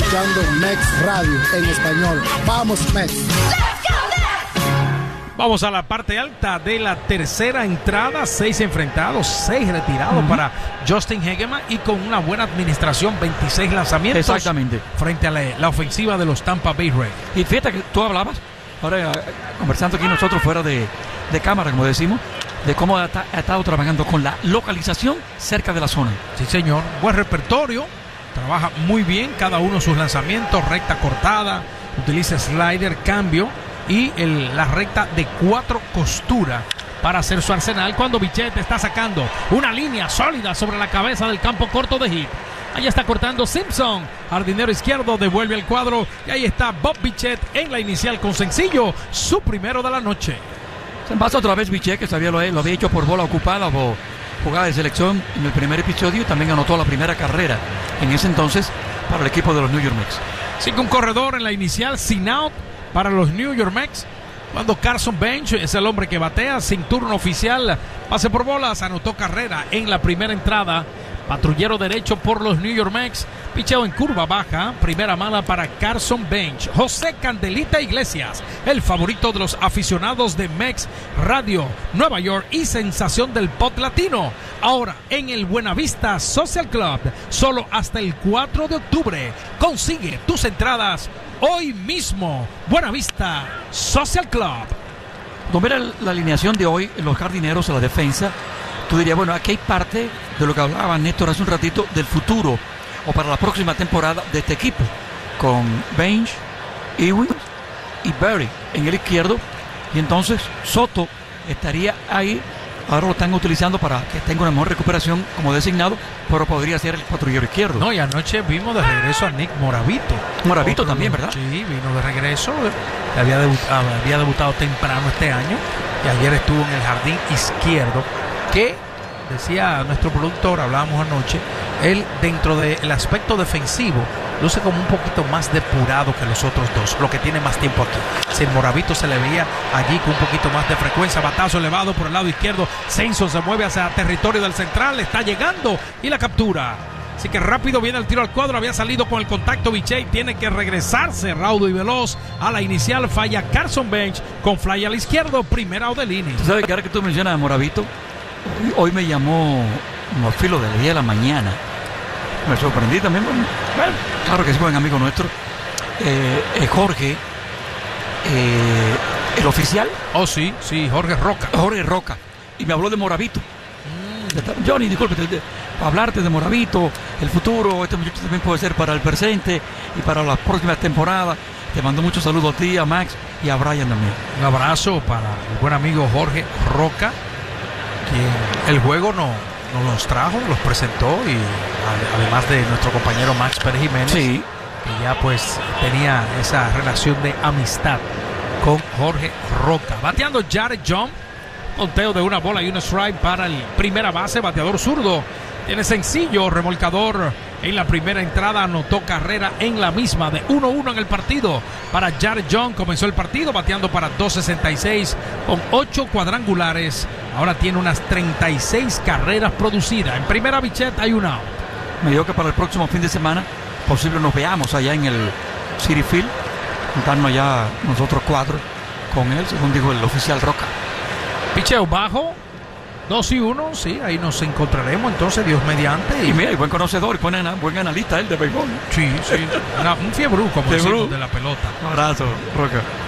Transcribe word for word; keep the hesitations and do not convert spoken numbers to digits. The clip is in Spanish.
escuchando Mex Radio en español. ¡Vamos, Mex! Vamos a la parte alta de la tercera entrada. Seis enfrentados, seis retirados uh-huh. para Justin Hegeman y con una buena administración, veintiséis lanzamientos. Exactamente. Frente a la, la ofensiva de los Tampa Bay Rays. Y fíjate que tú hablabas, ahora conversando aquí nosotros fuera de, de cámara, como decimos, de cómo ha, ha estado trabajando con la localización cerca de la zona. Sí, señor. Buen repertorio. Trabaja muy bien cada uno de sus lanzamientos. Recta cortada. Utiliza slider, cambio. Y el, la recta de cuatro costuras para hacer su arsenal cuando Bichette está sacando una línea sólida sobre la cabeza del campo corto de hit. Ahí está cortando Simpson, jardinero izquierdo, devuelve el cuadro y ahí está Bob Bichette en la inicial con sencillo, su primero de la noche. Se pasa otra vez Bichette, que sabía lo, lo había hecho por bola ocupada o jugada de selección en el primer episodio y también anotó la primera carrera en ese entonces para el equipo de los New York Mets. Sigue un corredor en la inicial sin out para los New York Mets, cuando Carson Bench es el hombre que batea sin turno oficial. Pase por bolas, anotó carrera en la primera entrada. Patrullero derecho por los New York Mets. Picheo en curva baja. Primera mala para Carson Bench. José Candelita Iglesias, el favorito de los aficionados de Mex Radio, Nueva York y sensación del pop latino. Ahora en el Buenavista Social Club. Solo hasta el cuatro de octubre. Consigue tus entradas hoy mismo. Buenavista Social Club. Cuando mira la alineación de hoy, los jardineros a la defensa, tú dirías, bueno, aquí hay parte de lo que hablaba Néstor hace un ratito del futuro o para la próxima temporada de este equipo, con Bench, Ewing y Berry en el izquierdo, y entonces Soto estaría ahí. Ahora lo están utilizando para que tenga una mejor recuperación como designado, pero podría ser el patrullero izquierdo. No, y anoche vimos de regreso a Nick Moravito. Moravito Otro, también, ¿verdad? Sí, vino de regreso. Había, debut, había debutado temprano este año y ayer estuvo en el jardín izquierdo, que decía nuestro productor, hablábamos anoche, él dentro del aspecto defensivo luce como un poquito más depurado que los otros dos, lo que tiene más tiempo aquí. Si el Moravito se le veía allí con un poquito más de frecuencia, batazo elevado por el lado izquierdo, Censo se mueve hacia el territorio del central, está llegando y la captura. Así que rápido viene el tiro al cuadro, había salido con el contacto Bichette, tiene que regresarse raudo y veloz a la inicial, falla Carson Bench con fly al izquierdo, primera out del inning. ¿Tú sabes que ahora que tú mencionas a Moravito, hoy me llamó como al filo del día de la mañana? Me sorprendí también. Bueno, claro que es buen amigo nuestro. Eh, eh, Jorge, eh, el oficial. Oh, sí, sí, Jorge Roca. Jorge Roca. Y me habló de Moravito. Mm. Johnny, disculpe, para hablarte de Moravito, el futuro, este muchacho también puede ser para el presente y para las próximas temporadas. Te mando muchos saludos a ti, a Max y a Brian también. Un abrazo para el buen amigo Jorge Roca, quien el juego no... nos los trajo, los presentó y además de nuestro compañero Max Pérez Jiménez, sí, que ya pues tenía esa relación de amistad con Jorge Roca. Bateando Jared John, conteo de una bola y un strike para el primera base, bateador zurdo. Tiene sencillo, remolcador en la primera entrada, anotó carrera en la misma de uno uno en el partido. Para Jared John comenzó el partido bateando para dos sesenta y seis con ocho cuadrangulares. Ahora tiene unas treinta y seis carreras producidas. En primera Bichette hay un out. Me dijo que para el próximo fin de semana posible nos veamos allá en el Citi Field, juntarnos ya nosotros cuatro con él, según dijo el oficial Roca. Picheo bajo, dos y uno, sí, ahí nos encontraremos entonces, Dios mediante. Y, y mira, y buen conocedor y buen, buen analista él de béisbol. Sí, sí, una, un fiebru, como decimos, de la pelota. Un abrazo, Roca.